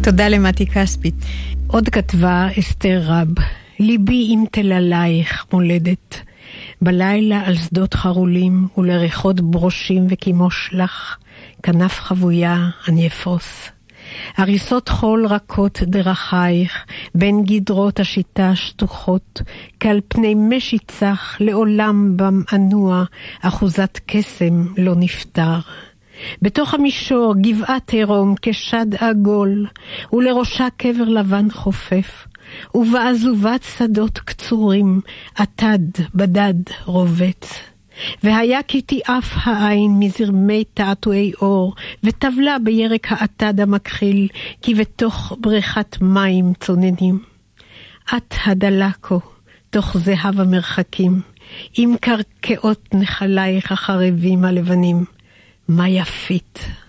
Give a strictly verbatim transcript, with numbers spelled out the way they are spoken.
תודה למתי כספית. עוד כתבה אסתר רב, ליבי עם תללייך מולדת, בלילה על שדות חרולים ולריחות ברושים וכמו שלח, כנף חבויה אני אפרוס. הריסות חול רכות דרכייך, בין גדרות השיטה שטוחות, כעל פני משיצח לעולם בם ענוע, אחוזת קסם לא נפטר. בתוך המישור גבעת עירום כשד עגול, ולראשה קבר לבן חופף, ובעזובת שדות קצורים, עתד בדד רובץ. והיה כי תיאף העין מזרמי תעתועי אור, וטבלה בירק העתד המכחיל, כי בתוך בריכת מים צוננים. את הדלקו, תוך זהב המרחקים, עם קרקעות נחלייך החרבים הלבנים. מה יפית.